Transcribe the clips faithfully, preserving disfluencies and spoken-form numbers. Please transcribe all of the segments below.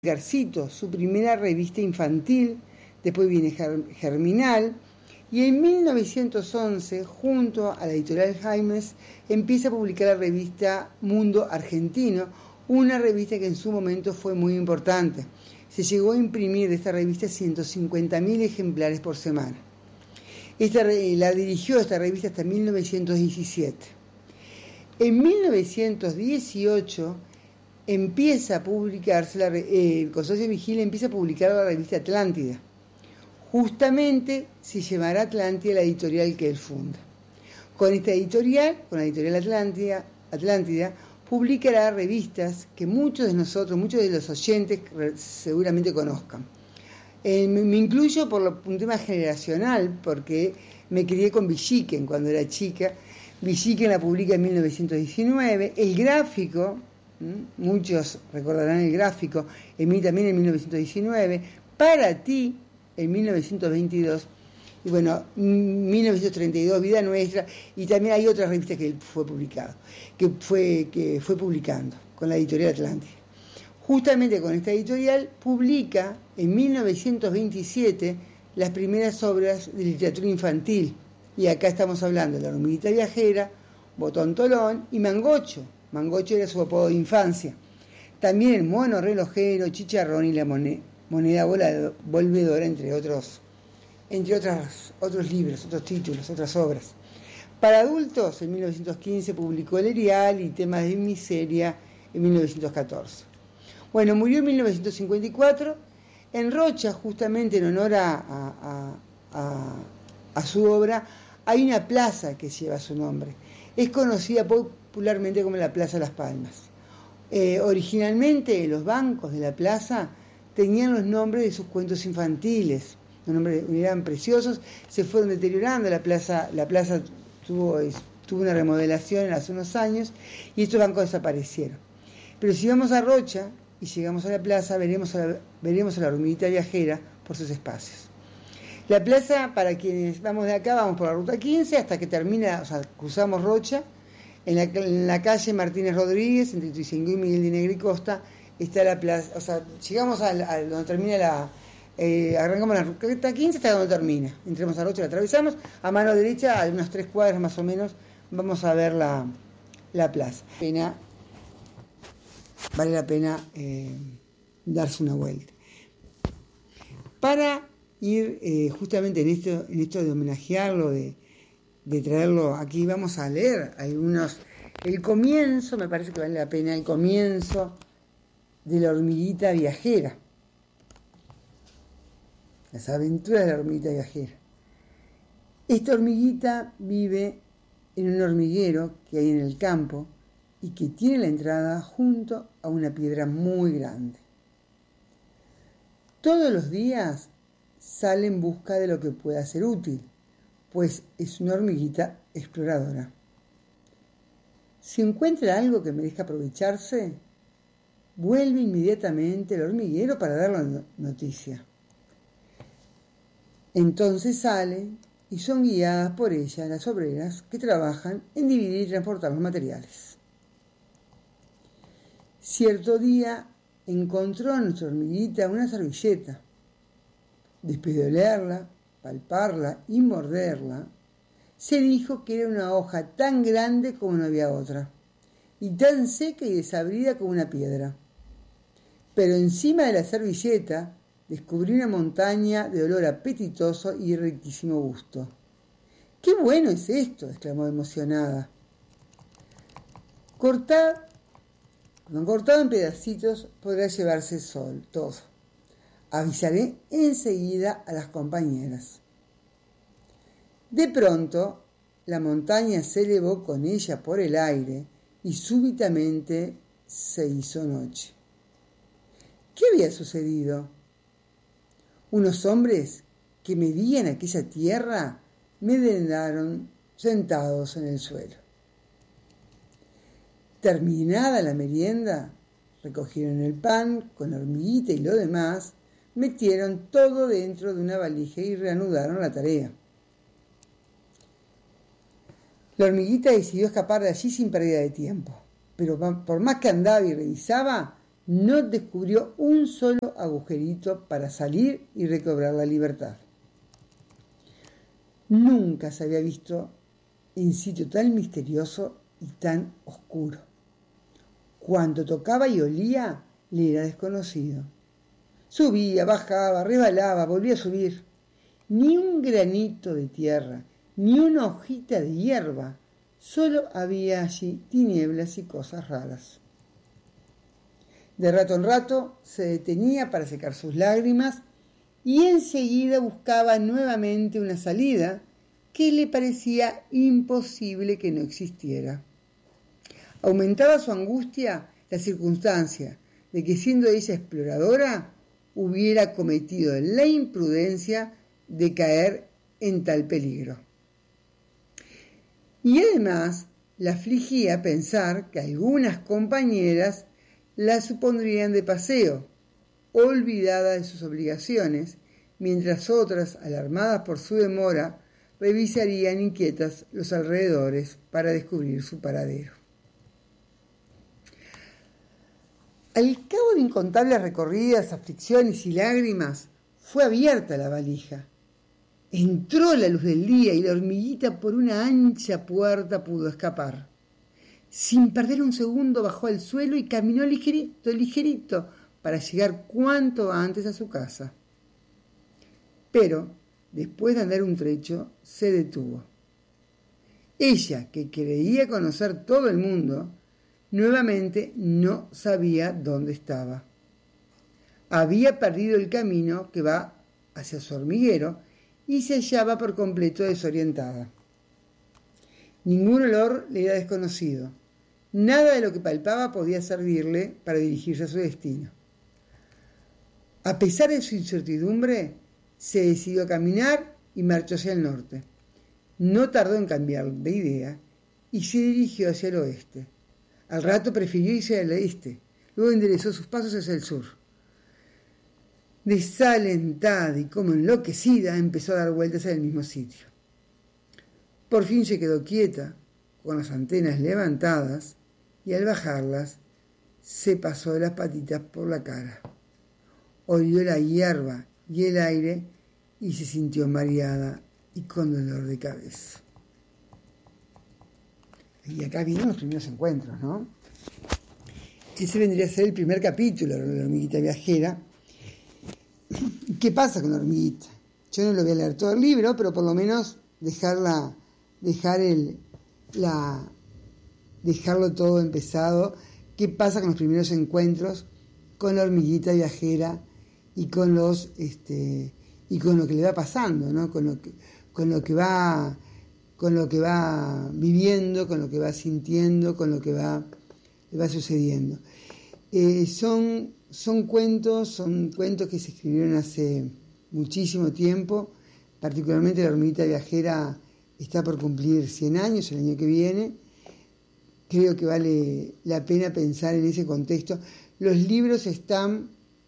Garcito, su primera revista infantil, después viene Germinal, y en mil novecientos once, junto a la editorial Jaimes, empieza a publicar la revista Mundo Argentino, una revista que en su momento fue muy importante. Se llegó a imprimir de esta revista ciento cincuenta mil ejemplares por semana. Esta, la dirigió esta revista hasta mil novecientos diecisiete. En mil novecientos dieciocho empieza a publicarse, la, eh, el Consorcio Vigila empieza a publicar la revista Atlántida. Justamente se llamará Atlántida la editorial que él funda. Con esta editorial, con la editorial Atlántida, Atlántida, publicará revistas que muchos de nosotros, muchos de los oyentes seguramente conozcan. Eh, me, me incluyo por un tema generacional, porque me crié con Villiquen cuando era chica. Villiquen la publica en mil novecientos diecinueve. El Gráfico, ¿m? muchos recordarán El Gráfico, emite también en mil novecientos diecinueve. Para Ti, en mil novecientos veintidós. Y bueno, mil novecientos treinta y dos, Vida Nuestra, y también hay otras revistas que él fue publicado, que fue, que fue publicando con la editorial Atlántida. Justamente con esta editorial publica en mil novecientos veintisiete las primeras obras de literatura infantil, y acá estamos hablando de La Hormiguita Viajera, Botón Tolón y Mangocho. Mangocho era su apodo de infancia. También El Mono Relojero, Chicharrón y La Moneda Volvedora, entre otros entre otras, otros libros, otros títulos, otras obras. Para adultos, en mil novecientos quince publicó El Erial y Temas de Miseria en mil novecientos catorce. Bueno, murió en mil novecientos cincuenta y cuatro. En Rocha, justamente en honor a, a, a, a su obra, hay una plaza que lleva su nombre. Es conocida popularmente como la Plaza Las Palmas. Eh, originalmente, los bancos de la plaza tenían los nombres de sus cuentos infantiles. Los nombres eran preciosos, se fueron deteriorando, la plaza, la plaza tuvo, tuvo una remodelación hace unos años y estos bancos desaparecieron. Pero si vamos a Rocha y llegamos a la plaza, veremos a la, veremos a la Hormiguita Viajera por sus espacios. La plaza, para quienes vamos de acá, vamos por la ruta quince hasta que termina, o sea, cruzamos Rocha, en la, en la calle Martínez Rodríguez, entre Ituzaingó y Miguel de Negri-Costa, está la plaza, o sea, llegamos a, a donde termina la... Eh, arrancamos la ruta quince hasta donde termina. Entremos a Rocha, la atravesamos. A mano derecha, a unas tres cuadras más o menos, vamos a ver la, la plaza. Pena, vale la pena eh, darse una vuelta. Para ir eh, justamente en esto, en esto de homenajearlo, de, de traerlo aquí, vamos a leer algunos. El comienzo, me parece que vale la pena, el comienzo de La Hormiguita Viajera. Las aventuras de la hormiguita viajera. Esta hormiguita vive en un hormiguero que hay en el campo y que tiene la entrada junto a una piedra muy grande. Todos los días sale en busca de lo que pueda ser útil, pues es una hormiguita exploradora. Si encuentra algo que merezca aprovecharse, vuelve inmediatamente al hormiguero para dar la noticia. Entonces salen y son guiadas por ella las obreras que trabajan en dividir y transportar los materiales. Cierto día encontró a nuestra hormiguita una servilleta. Después de olerla, palparla y morderla, se dijo que era una hoja tan grande como no había otra, y tan seca y desabrida como una piedra. Pero encima de la servilleta descubrí una montaña de olor apetitoso y riquísimo gusto. ¡Qué bueno es esto!, exclamó emocionada. Cortad, cuando cortado en pedacitos podrá llevarse sol, todo. Avisaré enseguida a las compañeras. De pronto, la montaña se elevó con ella por el aire y súbitamente se hizo noche. ¿Qué había sucedido? Unos hombres que medían aquella tierra me dejaron sentados en el suelo. Terminada la merienda, recogieron el pan con la hormiguita y lo demás, metieron todo dentro de una valija y reanudaron la tarea. La hormiguita decidió escapar de allí sin pérdida de tiempo, pero por más que andaba y revisaba, no descubrió un solo agujerito para salir y recobrar la libertad. Nunca se había visto en sitio tan misterioso y tan oscuro. Cuanto tocaba y olía, le era desconocido. Subía, bajaba, resbalaba, volvía a subir. Ni un granito de tierra, ni una hojita de hierba. Solo había allí tinieblas y cosas raras. De rato en rato se detenía para secar sus lágrimas y enseguida buscaba nuevamente una salida que le parecía imposible que no existiera. Aumentaba su angustia la circunstancia de que, siendo ella exploradora, hubiera cometido la imprudencia de caer en tal peligro. Y además la afligía pensar que algunas compañeras la supondrían de paseo, olvidada de sus obligaciones, mientras otras, alarmadas por su demora, revisarían inquietas los alrededores para descubrir su paradero. Al cabo de incontables recorridas, aflicciones y lágrimas, fue abierta la valija. Entró la luz del día y la hormiguita por una ancha puerta pudo escapar. Sin perder un segundo bajó al suelo y caminó ligerito, ligerito, para llegar cuanto antes a su casa. Pero, después de andar un trecho, se detuvo. Ella, que creía conocer todo el mundo, nuevamente no sabía dónde estaba. Había perdido el camino que va hacia su hormiguero y se hallaba por completo desorientada. Ningún olor le era desconocido. Nada de lo que palpaba podía servirle para dirigirse a su destino. A pesar de su incertidumbre, se decidió a caminar y marchó hacia el norte. No tardó en cambiar de idea y se dirigió hacia el oeste. Al rato prefirió irse al este, luego enderezó sus pasos hacia el sur. Desalentada y como enloquecida, empezó a dar vueltas en el mismo sitio. Por fin se quedó quieta, con las antenas levantadas, y al bajarlas, se pasó las patitas por la cara. Olió la hierba y el aire y se sintió mareada y con dolor de cabeza. Y acá vienen los primeros encuentros, ¿no? Ese vendría a ser el primer capítulo de la hormiguita viajera. ¿Qué pasa con la hormiguita? Yo no lo voy a leer todo el libro, pero por lo menos dejarla, dejar el, la, dejarlo todo empezado. ¿Qué pasa con los primeros encuentros con la hormiguita viajera y con los, este, y con lo que le va pasando, ¿no? Con lo que, con lo que va, con lo que va viviendo, con lo que va sintiendo, con lo que va, le va sucediendo. Eh, son Son cuentos, son cuentos que se escribieron hace muchísimo tiempo. Particularmente la hormiguita viajera está por cumplir cien años el año que viene. Creo que vale la pena pensar en ese contexto. Los libros están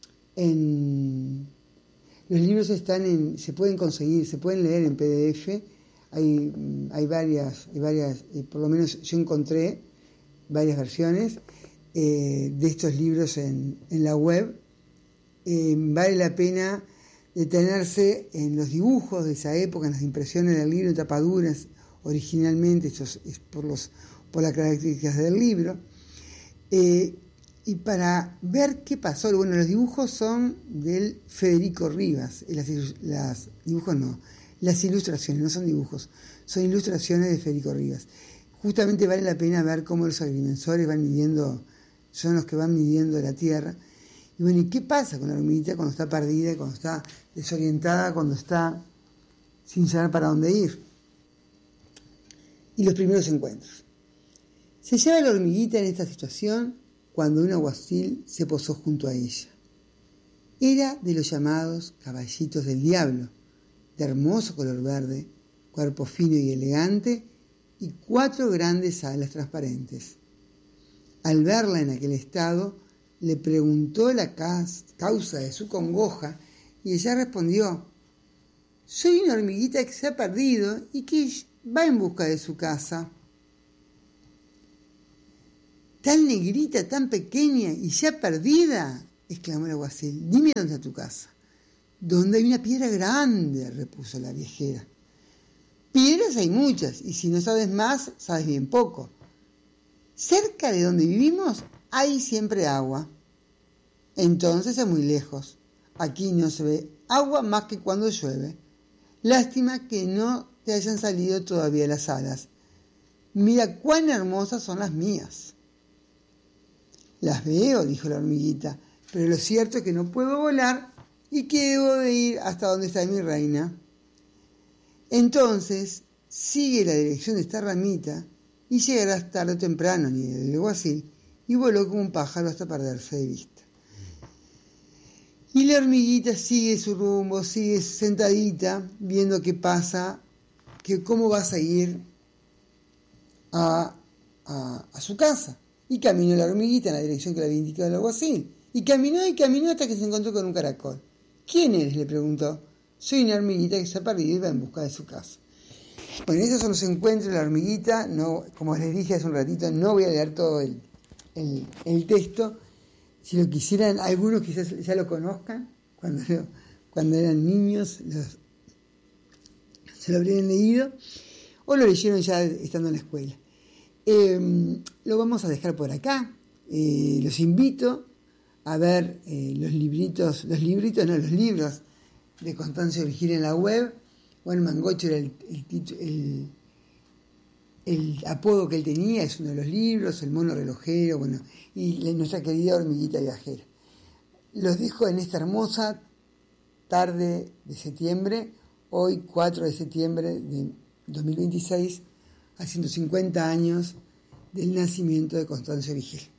en, los libros están en, se pueden conseguir, se pueden leer en P D F. Hay, hay varias, hay varias, eh, por lo menos yo encontré varias versiones. Eh, de estos libros en, en la web. Eh, vale la pena detenerse en los dibujos de esa época, en las impresiones del libro, tapaduras originalmente, esto es, es por, los, por las características del libro, eh, y para ver qué pasó. Bueno, los dibujos son del Federico Rivas, las, las dibujos no, las ilustraciones, no son dibujos, son ilustraciones de Federico Rivas. Justamente vale la pena ver cómo los agrimensores van midiendo, son los que van midiendo la tierra. Y bueno, ¿y qué pasa con la hormiguita cuando está perdida, cuando está desorientada, cuando está sin saber para dónde ir? Y los primeros encuentros. Se hallaba la hormiguita en esta situación cuando un aguacil se posó junto a ella. Era de los llamados caballitos del diablo, de hermoso color verde, cuerpo fino y elegante, y cuatro grandes alas transparentes. Al verla en aquel estado, le preguntó la causa de su congoja y ella respondió: soy una hormiguita que se ha perdido y que va en busca de su casa. tan negrita, tan pequeña y ya perdida, exclamó el alguacil. Dime dónde está tu casa. Donde hay una piedra grande, repuso la viejera. Piedras hay muchas, y si no sabes más, sabes bien poco. Cerca de donde vivimos hay siempre agua. Entonces es muy lejos. Aquí no se ve agua más que cuando llueve. Lástima que no te hayan salido todavía las alas. Mira cuán hermosas son las mías. Las veo, dijo la hormiguita, pero lo cierto es que no puedo volar y que debo de ir hasta donde está mi reina. Entonces, sigue la dirección de esta ramita y llegarás tarde o temprano, ni del alguacil, y voló como un pájaro hasta perderse de vista. Y la hormiguita sigue su rumbo, sigue sentadita, viendo qué pasa, que cómo va a seguir a, a, a su casa. Y caminó la hormiguita en la dirección que le había indicado el alguacil. Y caminó y caminó hasta que se encontró con un caracol. ¿Quién eres?, le preguntó. Soy una hormiguita que se ha perdido y va en busca de su casa. Bueno, esos son los encuentros de la hormiguita. No, como les dije hace un ratito, no voy a leer todo el, el, el texto. Si lo quisieran, algunos quizás ya lo conozcan. Cuando, cuando eran niños los, se lo habrían leído. O lo leyeron ya estando en la escuela. Eh, lo vamos a dejar por acá. Eh, los invito a ver eh, los libritos, los libritos, no, los libros de Constancio Vigil en la web. Juan Mangocho era el, el, el, el apodo que él tenía, es uno de los libros, El mono relojero, bueno, y la, nuestra querida hormiguita viajera. Los dejo en esta hermosa tarde de septiembre, hoy cuatro de septiembre de dos mil veintiséis, haciendo cincuenta años del nacimiento de Constancio Vigil.